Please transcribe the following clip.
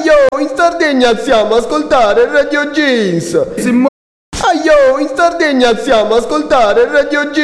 Aio, in Sardegna stiamo a ascoltare Radio Jeans. Aio, in Sardegna stiamo a ascoltare Radio Jeans.